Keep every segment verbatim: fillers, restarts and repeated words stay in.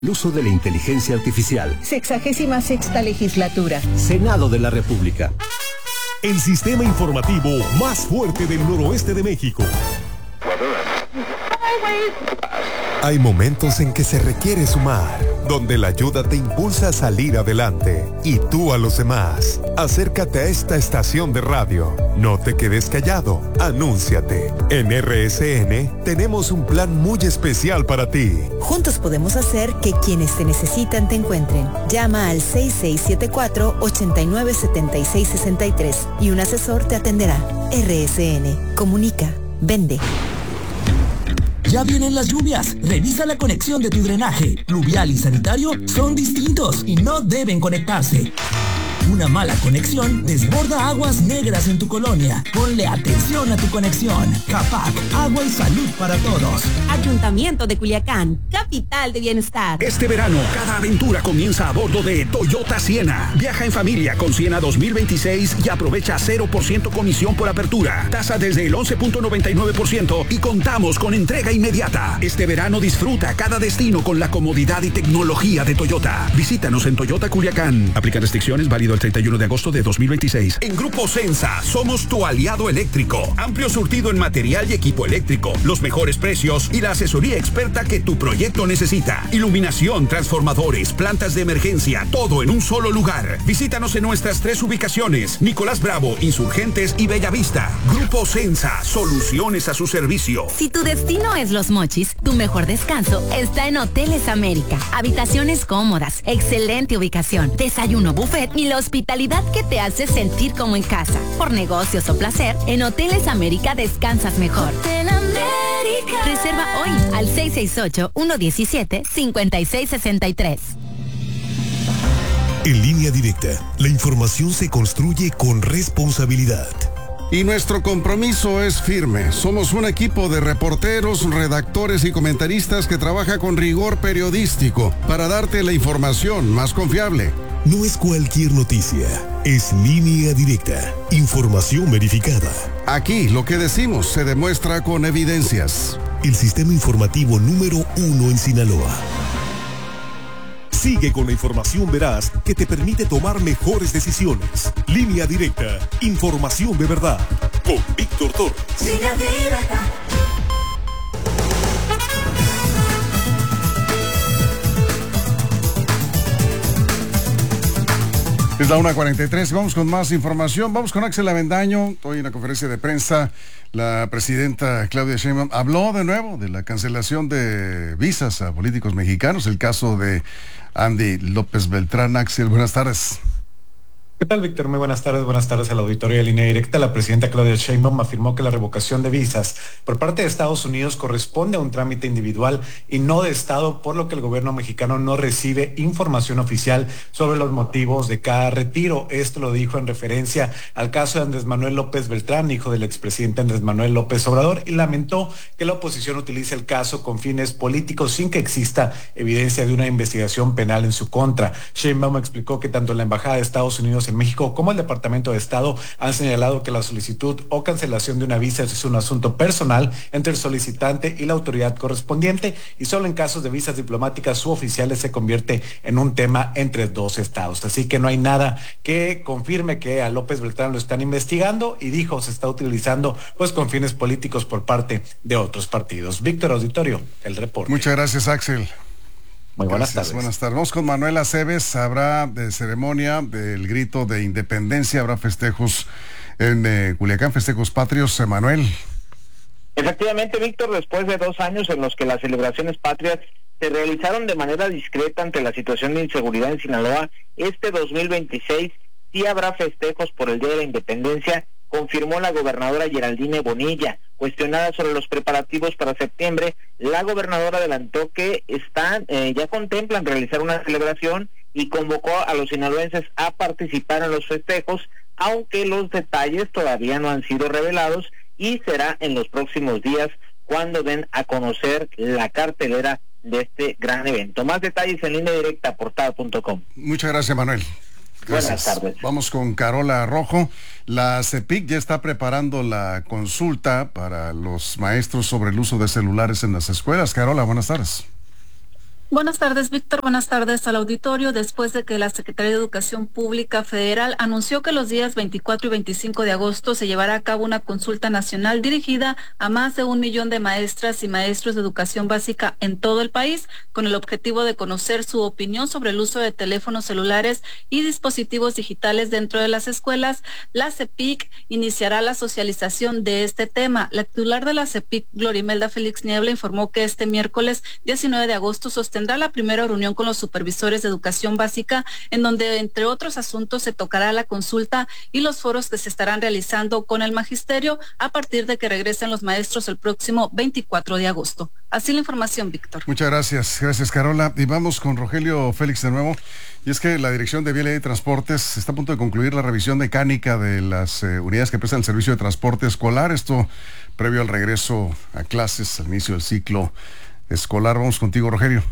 El uso de la inteligencia artificial. Sexagésima sexta legislatura. Senado de la República. El sistema informativo más fuerte del noroeste de México. Hay momentos en que se requiere sumar, donde la ayuda te impulsa a salir adelante, y tú a los demás. Acércate a esta estación de radio. No te quedes callado, anúnciate. En R S N tenemos un plan muy especial para ti. Juntos podemos hacer que quienes te necesitan te encuentren. Llama al seis seis siete cuatro, ocho nueve siete seis seis tres y un asesor te atenderá. R S N, comunica, vende. Ya vienen las lluvias. Revisa la conexión de tu drenaje. Pluvial y sanitario son distintos y no deben conectarse. Una mala conexión desborda aguas negras en tu colonia. Ponle atención a tu conexión. CAPAC, agua y salud para todos. Ayuntamiento de Culiacán, capital de bienestar. Este verano, cada aventura comienza a bordo de Toyota Siena. Viaja en familia con Siena dos mil veintiséis y aprovecha cero por ciento comisión por apertura. Tasa desde el once punto noventa y nueve por ciento y contamos con entrega inmediata. Este verano disfruta cada destino con la comodidad y tecnología de Toyota. Visítanos en Toyota Culiacán. Aplica restricciones, válido el treinta y uno de agosto de dos mil veintiséis. En Grupo Sensa somos tu aliado eléctrico. Amplio surtido en material y equipo eléctrico, los mejores precios y la asesoría experta que tu proyecto necesita. Iluminación, transformadores, plantas de emergencia, todo en un solo lugar. Visítanos en nuestras tres ubicaciones: Nicolás Bravo, Insurgentes y Bellavista. Grupo Sensa, soluciones a su servicio. Si tu destino es Los Mochis, tu mejor descanso está en Hoteles América. Habitaciones cómodas, excelente ubicación, desayuno buffet y la hospitalidad que te hace sentir como en casa. Por negocios o placer, en Hoteles América descansas mejor. Hotel América. Reserva hoy al seis seis ocho, uno uno siete, cinco seis seis tres. En Línea Directa, la información se construye con responsabilidad. Y nuestro compromiso es firme. Somos un equipo de reporteros, redactores y comentaristas que trabaja con rigor periodístico para darte la información más confiable. No es cualquier noticia, es Línea Directa, información verificada. Aquí lo que decimos se demuestra con evidencias. El sistema informativo número uno en Sinaloa. Sigue con la información veraz que te permite tomar mejores decisiones. Línea Directa, información de verdad. Con Víctor Torres. Línea Directa. Es la una cuarenta y tres, vamos con más información, vamos con Axel Avendaño. Hoy en la conferencia de prensa, la presidenta Claudia Sheinbaum habló de nuevo de la cancelación de visas a políticos mexicanos, el caso de Andy López Beltrán. Axel, buenas tardes. ¿Qué tal, Víctor? Muy buenas tardes, buenas tardes al auditorio de Línea Directa. La presidenta Claudia Sheinbaum afirmó que la revocación de visas por parte de Estados Unidos corresponde a un trámite individual y no de Estado, por lo que el gobierno mexicano no recibe información oficial sobre los motivos de cada retiro. Esto lo dijo en referencia al caso de Andrés Manuel López Beltrán, hijo del expresidente Andrés Manuel López Obrador, y lamentó que la oposición utilice el caso con fines políticos sin que exista evidencia de una investigación penal en su contra. Sheinbaum explicó que tanto la Embajada de Estados Unidos en México como el Departamento de Estado han señalado que la solicitud o cancelación de una visa es un asunto personal entre el solicitante y la autoridad correspondiente, y solo en casos de visas diplomáticas u oficiales se convierte en un tema entre dos estados. Así que no hay nada que confirme que a López Beltrán lo están investigando, y dijo se está utilizando pues con fines políticos por parte de otros partidos. Víctor, auditorio, el reporte. Muchas gracias, Axel. Muy buenas Gracias, tardes. Buenas tardes. Vamos con Manuela Aceves. Habrá de ceremonia del grito de independencia, habrá festejos en eh, Culiacán, festejos patrios. Manuel. Efectivamente, Víctor, después de dos años en los que las celebraciones patrias se realizaron de manera discreta ante la situación de inseguridad en Sinaloa, este dos mil veintiséis sí habrá festejos por el Día de la Independencia, confirmó la gobernadora Geraldine Bonilla. Cuestionada sobre los preparativos para septiembre, la gobernadora adelantó que están, eh, ya contemplan realizar una celebración y convocó a los sinaloenses a participar en los festejos, aunque los detalles todavía no han sido revelados, y será en los próximos días cuando den a conocer la cartelera de este gran evento. Más detalles en línea directa, portada punto com. Muchas gracias, Manuel. Gracias. Buenas tardes. Vamos con Carola Rojo. La CEPIC ya está preparando la consulta para los maestros sobre el uso de celulares en las escuelas. Carola, buenas tardes. Buenas tardes, Víctor. Buenas tardes al auditorio. Después de que la Secretaría de Educación Pública Federal anunció que los días veinticuatro y veinticinco de agosto se llevará a cabo una consulta nacional dirigida a más de un millón de maestras y maestros de educación básica en todo el país, con el objetivo de conocer su opinión sobre el uso de teléfonos celulares y dispositivos digitales dentro de las escuelas, la CEPIC iniciará la socialización de este tema. La titular de la CEPIC, Glorimelda Félix Niebla, informó que este miércoles diecinueve de agosto sostendrá la primera reunión con los supervisores de educación básica, en donde, entre otros asuntos, se tocará la consulta y los foros que se estarán realizando con el magisterio a partir de que regresen los maestros el próximo veinticuatro de agosto. Así la información, Víctor. Muchas gracias. Gracias, Carola. Y vamos con Rogelio Félix de nuevo. Y es que la Dirección de Vialidad y Transportes está a punto de concluir la revisión mecánica de las eh, unidades que prestan el servicio de transporte escolar. Esto previo al regreso a clases, al inicio del ciclo escolar. Vamos contigo, Rogelio.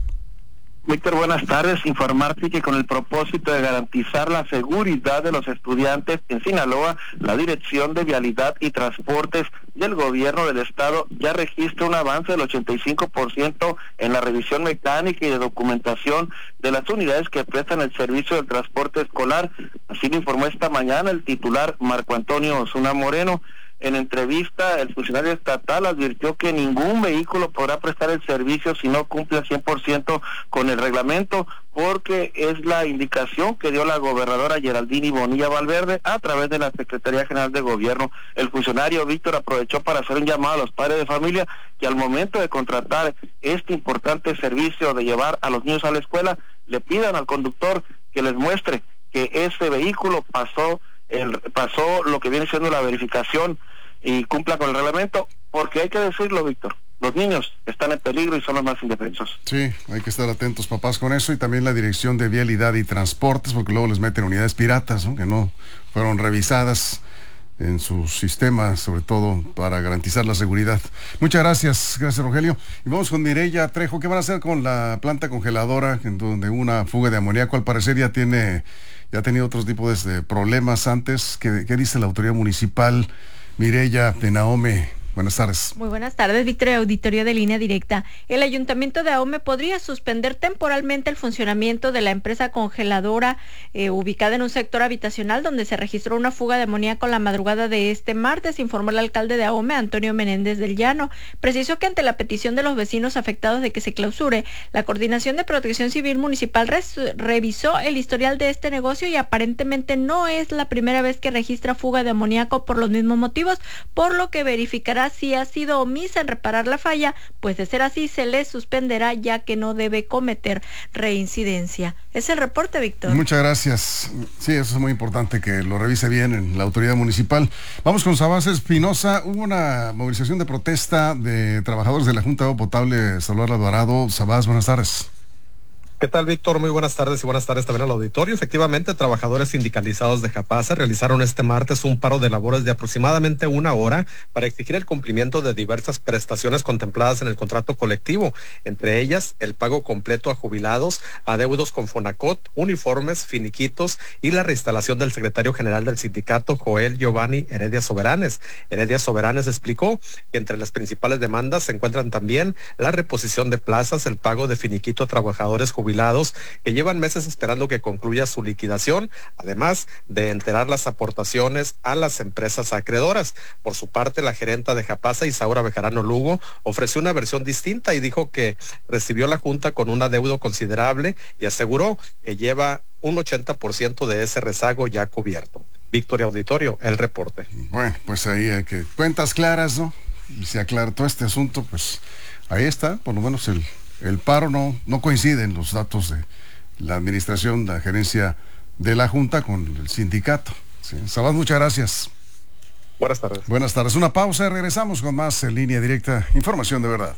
Víctor, buenas tardes. Informarte que con el propósito de garantizar la seguridad de los estudiantes en Sinaloa, la Dirección de Vialidad y Transportes del Gobierno del Estado ya registra un avance del ochenta y cinco por ciento en la revisión mecánica y de documentación de las unidades que prestan el servicio del transporte escolar. Así lo informó esta mañana el titular Marco Antonio Osuna Moreno. En entrevista, el funcionario estatal advirtió que ningún vehículo podrá prestar el servicio si no cumple al cien por ciento con el reglamento, porque es la indicación que dio la gobernadora Geraldini Bonilla Valverde a través de la Secretaría General de Gobierno. El funcionario Víctor aprovechó para hacer un llamado a los padres de familia que al momento de contratar este importante servicio de llevar a los niños a la escuela, le pidan al conductor que les muestre que ese vehículo pasó El, pasó lo que viene siendo la verificación y cumpla con el reglamento, porque hay que decirlo, Víctor, los niños están en peligro y son los más indefensos. Sí, hay que estar atentos, papás, con eso, y también la Dirección de Vialidad y Transportes, porque luego les meten unidades piratas, ¿no?, que no fueron revisadas en sus sistemas, sobre todo para garantizar la seguridad. Muchas gracias, gracias, Rogelio. Y vamos con Mireya Trejo. ¿Qué van a hacer con la planta congeladora, en donde una fuga de amoníaco al parecer ya tiene... ya ha tenido otros tipos de problemas antes? ¿Qué, qué dice la autoridad municipal? Mireya de Nahome, buenas tardes. Muy buenas tardes, Víctor, auditorio de Línea Directa. El Ayuntamiento de Ahome podría suspender temporalmente el funcionamiento de la empresa congeladora eh, ubicada en un sector habitacional donde se registró una fuga de amoníaco la madrugada de este martes, informó el alcalde de Ahome, Antonio Menéndez del Llano. Precisó que ante la petición de los vecinos afectados de que se clausure, la Coordinación de Protección Civil Municipal res, revisó el historial de este negocio y aparentemente no es la primera vez que registra fuga de amoníaco por los mismos motivos, por lo que verificará si ha sido omisa en reparar la falla, pues de ser así se le suspenderá, ya que no debe cometer reincidencia. Es el reporte, Víctor. Muchas gracias. Sí, eso es muy importante, que lo revise bien en la autoridad municipal. Vamos con Sabás Espinosa. Hubo una movilización de protesta de trabajadores de la Junta de Agua Potable Salar Alvarado. Sabás, buenas tardes. ¿Qué tal, Víctor? Muy buenas tardes y buenas tardes también al auditorio. Efectivamente, trabajadores sindicalizados de Japasa realizaron este martes un paro de labores de aproximadamente una hora para exigir el cumplimiento de diversas prestaciones contempladas en el contrato colectivo, entre ellas el pago completo a jubilados, adeudos con Fonacot, uniformes, finiquitos y la reinstalación del secretario general del sindicato, Joel Giovanni Heredia Soberanes. Heredia Soberanes explicó que entre las principales demandas se encuentran también la reposición de plazas, el pago de finiquito a trabajadores jubilados jubilados que llevan meses esperando que concluya su liquidación, además de enterar las aportaciones a las empresas acreedoras. Por su parte, la gerenta de Japasa, Isaura Bejarano Lugo, ofreció una versión distinta y dijo que recibió la Junta con un adeudo considerable y aseguró que lleva un ochenta por ciento de ese rezago ya cubierto. Victoria Auditorio, el reporte. Bueno, pues ahí hay que cuentas claras, ¿no? Y se aclara todo este asunto, pues ahí está, por lo menos el El paro no, no coinciden los datos de la administración, la gerencia de la Junta con el sindicato. Sí. Sabás, muchas gracias. Buenas tardes. Buenas tardes. Una pausa, regresamos con más en Línea Directa. Información de verdad.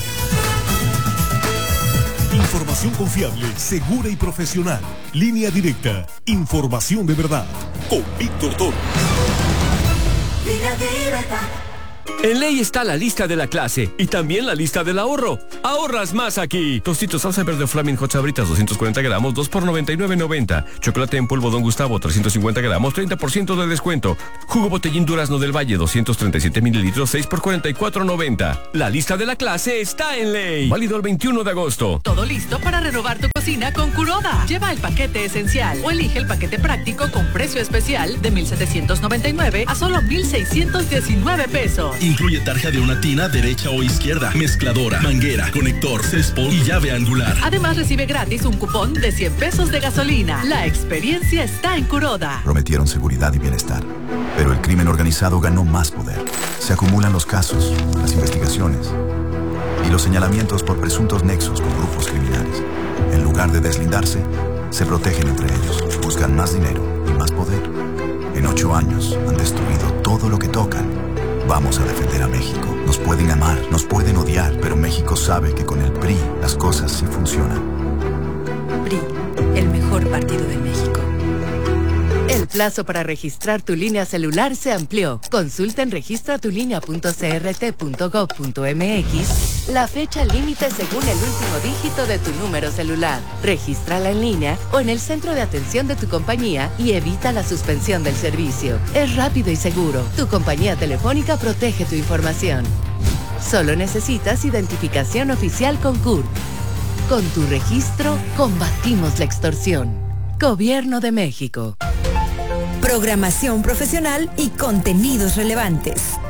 Información confiable, segura y profesional. Línea Directa. Información de verdad. Con Víctor Toro. Línea Directa. En Ley está la lista de la clase y también la lista del ahorro. Ahorras más aquí. Tostitos salsa verde Flaming Hot Sabritas doscientos cuarenta gramos, dos por noventa y nueve noventa. Chocolate en polvo Don Gustavo trescientos cincuenta gramos, treinta por ciento de descuento. Jugo Botellín Durazno del Valle doscientos treinta y siete mililitros, seis por cuarenta y cuatro noventa. La lista de la clase está en Ley. Válido el veintiuno de agosto. Todo listo para renovar tu cocina con Kuroda. Lleva el paquete esencial o elige el paquete práctico con precio especial de mil setecientos noventa y nueve a solo mil seiscientos diecinueve pesos. Incluye tarja de una tina derecha o izquierda, mezcladora, manguera, conector, césped y llave angular. Además recibe gratis un cupón de cien pesos de gasolina. La experiencia está en Kuroda. Prometieron seguridad y bienestar, pero el crimen organizado ganó más poder. Se acumulan los casos, las investigaciones y los señalamientos por presuntos nexos con grupos criminales. En lugar de deslindarse, se protegen entre ellos, buscan más dinero y más poder. En ocho años han destruido todo lo que tocan. Vamos a defender a México. Nos pueden amar, nos pueden odiar, pero México sabe que con el P R I las cosas sí funcionan. P R I, el mejor partido de México. El plazo para registrar tu línea celular se amplió. Consulta en registra tu línea punto c r t punto gov punto m x la fecha límite según el último dígito de tu número celular. Regístrala en línea o en el centro de atención de tu compañía y evita la suspensión del servicio. Es rápido y seguro. Tu compañía telefónica protege tu información. Solo necesitas identificación oficial con C U R. Con tu registro, combatimos la extorsión. Gobierno de México. Programación profesional y contenidos relevantes.